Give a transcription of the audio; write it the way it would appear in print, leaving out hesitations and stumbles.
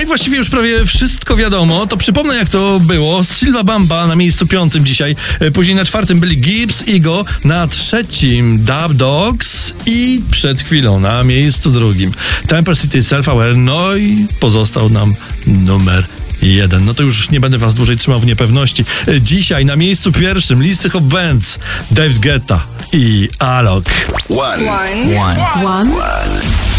jak właściwie już prawie wszystko wiadomo, to przypomnę, jak to było. Silva Bamba na miejscu 5 dzisiaj, później na 4 byli Gibbs, Igo, na 3 Dub Dogs i przed chwilą na miejscu 2 Temper City Self Aware, no i pozostał nam numer 1. No to już nie będę was dłużej trzymał w niepewności. Dzisiaj na miejscu 1 listy Hot Bands David Guetta i Alok. One.